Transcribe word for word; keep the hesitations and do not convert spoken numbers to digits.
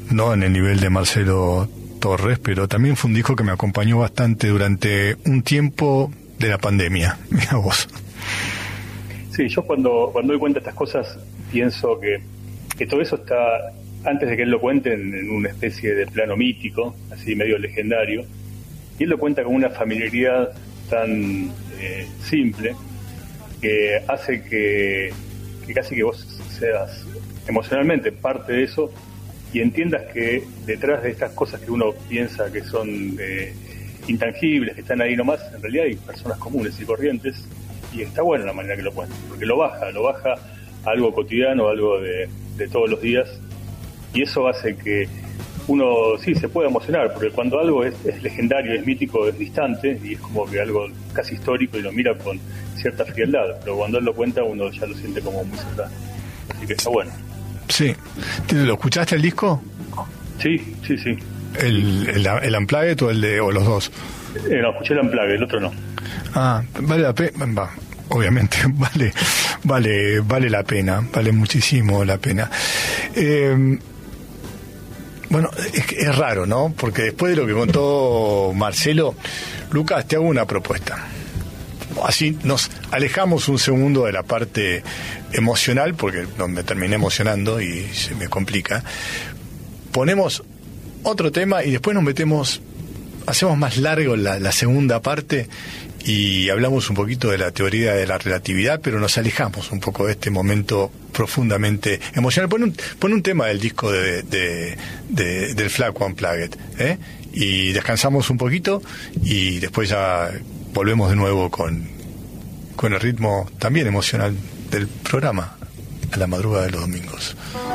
no en el nivel de Marcelo Torres, pero también fue un disco que me acompañó bastante durante un tiempo de la pandemia. Mira vos. Sí, yo cuando, cuando doy cuenta de estas cosas pienso que, que todo eso está, antes de que él lo cuente, en, en una especie de plano mítico, así medio legendario, y él lo cuenta con una familiaridad tan eh, simple que hace que, que casi que vos seas emocionalmente parte de eso y entiendas que detrás de estas cosas que uno piensa que son eh, intangibles, que están ahí nomás, en realidad hay personas comunes y corrientes, y está bueno la manera que lo cuenta, porque lo baja, lo baja a algo cotidiano, algo de, de todos los días, y eso hace que uno sí se pueda emocionar, porque cuando algo es, es legendario, es mítico, es distante, y es como que algo casi histórico y lo mira con cierta frialdad, pero cuando él lo cuenta uno ya lo siente como muy cercano, así que está bueno. Sí. ¿Lo escuchaste el disco? Sí, sí, sí. ¿El, el, el Unplugged o el de, o los dos? Eh, no, escuché el Unplugged, el otro no. Ah, vale la pena, obviamente, vale, vale, vale la pena, vale muchísimo la pena. Eh, bueno, es, es raro, ¿no? Porque después de lo que contó Marcelo, Lucas, te hago una propuesta. Así nos alejamos un segundo de la parte emocional, porque no me terminé emocionando y se me complica. Ponemos otro tema y después nos metemos, hacemos más largo la, la segunda parte y hablamos un poquito de la teoría de la relatividad, pero nos alejamos un poco de este momento profundamente emocional. Pon un, pon un tema del disco de, de, de, del Flaco Unplugged, ¿eh? Y descansamos un poquito y después ya volvemos de nuevo con, con el ritmo también emocional del programa a la madrugada de los domingos.